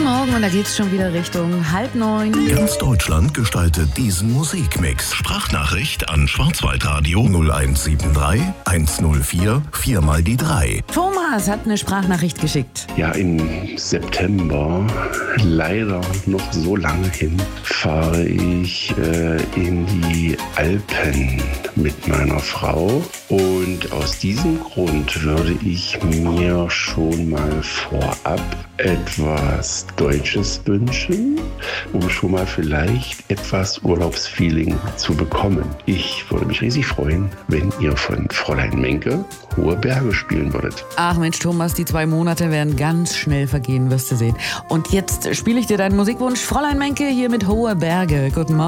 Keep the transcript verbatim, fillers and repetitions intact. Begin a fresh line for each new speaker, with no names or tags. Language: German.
Morgen und da geht's schon wieder Richtung halb neun.
Ganz Deutschland gestaltet diesen Musikmix. Sprachnachricht an Schwarzwaldradio null eins sieben drei eins null vier vier mal die drei.
Thomas hat eine Sprachnachricht geschickt.
Ja, im September, leider noch so lange hin, fahre ich äh, in die Alpen mit meiner Frau. Und aus diesem Grund würde ich mir schon mal vorab etwas Deutsches wünschen, um schon mal vielleicht etwas Urlaubsfeeling zu bekommen. Ich würde mich riesig freuen, wenn ihr von Fräulein Menke Hohe Berge spielen würdet.
Ach Mensch, Thomas, die zwei Monate werden ganz schnell vergehen, wirst du sehen. Und jetzt spiele ich dir deinen Musikwunsch. Fräulein Menke hier mit Hohe Berge. Guten Morgen.